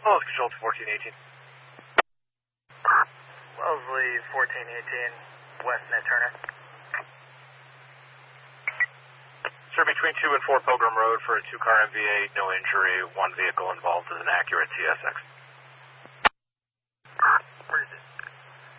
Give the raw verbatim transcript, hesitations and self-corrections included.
Oh, it's control to fourteen eighteen. Wellesley, fourteen eighteen, West Net Turner. Sir, between two and four Pilgrim Road for a two-car M V A, no injury, one vehicle involved with an accurate T S X.